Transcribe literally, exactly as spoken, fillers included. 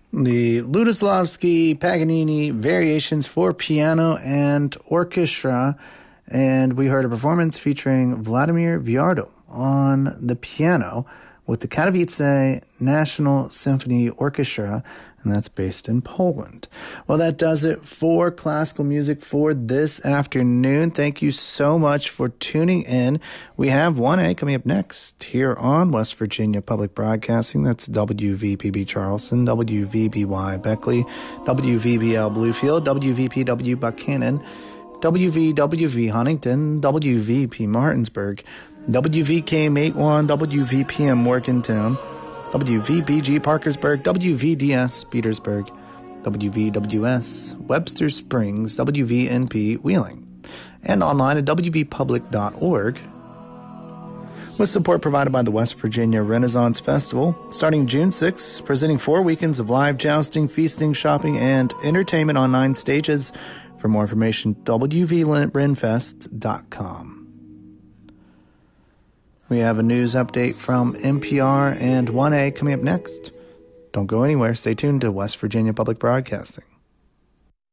the Lutoslawski Paganini Variations for Piano and Orchestra, and we heard a performance featuring Vladimir Viardot on the piano with the Katowice National Symphony Orchestra, and that's based in Poland. Well, that does it for classical music for this afternoon. Thank you so much for tuning in. We have one A coming up next here on West Virginia Public Broadcasting. That's W V P B Charleston, W V B Y Beckley, W V B L Bluefield, W V P W Buchanan, W V W V Huntington, W V P Martinsburg, W V K M eighty-one, W V P M Morgantown, W V B G Parkersburg, W V D S Petersburg, W V W S Webster Springs, W V N P Wheeling, and online at W V public dot org, with support provided by the West Virginia Renaissance Festival, starting June sixth, presenting four weekends of live jousting, feasting, shopping, and entertainment on nine stages. For more information, W V renfest dot com. We have a news update from N P R and one A coming up next. Don't go anywhere. Stay tuned to West Virginia Public Broadcasting.